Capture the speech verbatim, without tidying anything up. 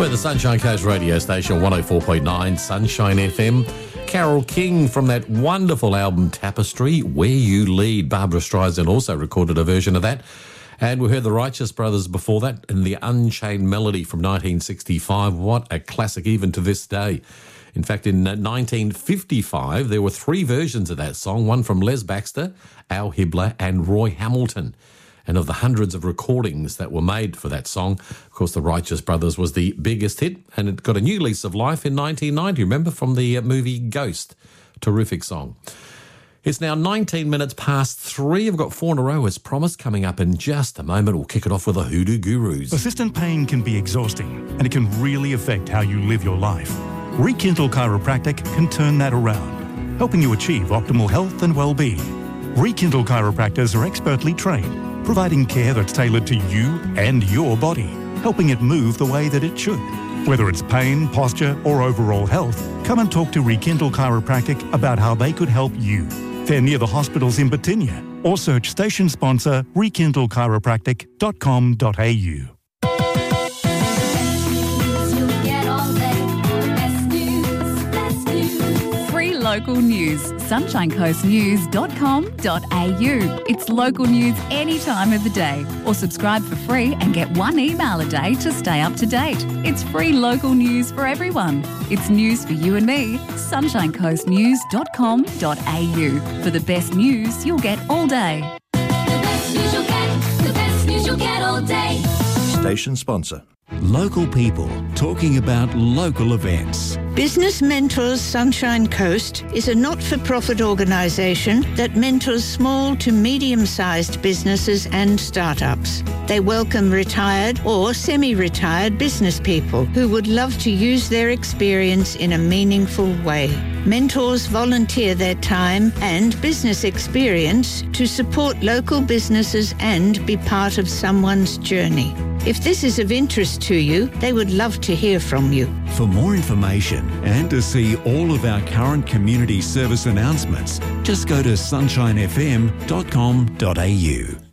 the Sunshine Coast radio station, one oh four point nine Sunshine F M. Carole King from that wonderful album Tapestry, Where You Lead. Barbara Streisand also recorded a version of that. And we heard the Righteous Brothers before that in the Unchained Melody from nineteen sixty-five. What a classic even to this day. In fact, in nineteen fifty-five, there were three versions of that song, one from Les Baxter, Al Hibbler and Roy Hamilton. And of the hundreds of recordings that were made for that song, of course, the Righteous Brothers was the biggest hit, and it got a new lease of life in nineteen ninety, remember, from the movie Ghost. Terrific song. It's now nineteen minutes past three. I've got four in a row as promised. Coming up in just a moment, we'll kick it off with the Hoodoo Gurus. Persistent pain can be exhausting, and it can really affect how you live your life. Rekindle Chiropractic can turn that around, helping you achieve optimal health and well-being. Rekindle chiropractors are expertly trained, providing care that's tailored to you and your body, helping it move the way that it should. Whether it's pain, posture, or overall health, come and talk to Rekindle Chiropractic about how they could help you. They're near the hospitals in Batinia, or search station sponsor rekindle chiropractic dot com dot a u. Local news, sunshine coast news dot com dot a u. It's local news any time of the day. Or subscribe for free and get one email a day to stay up to date. It's free local news for everyone. It's news for you and me. sunshine coast news dot com dot a u. For the best news you'll get all day. The best news you'll get, the best news you'll get all day. Station sponsor. Local people talking about local events. Business Mentors Sunshine Coast is a not-for-profit organisation that mentors small to medium-sized businesses and startups. They welcome retired or semi-retired business people who would love to use their experience in a meaningful way. Mentors volunteer their time and business experience to support local businesses and be part of someone's journey. If this is of interest to you, they would love to hear from you. For more information and to see all of our current community service announcements, just go to sunshine f m dot com dot a u.